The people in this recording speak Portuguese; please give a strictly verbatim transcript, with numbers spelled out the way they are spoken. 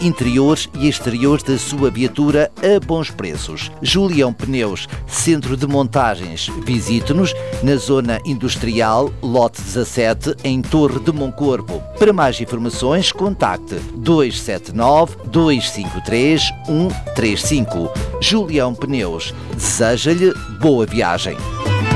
interiores e exteriores da sua viatura a bons preços. Julião Pneus, Centro de Montagens. Visite-nos na Zona Industrial, lote dezassete, em Torre de Moncorvo. Para mais informações, contacte dois sete nove, dois cinco três, um três cinco. Julião Pneus deseja-lhe boa viagem.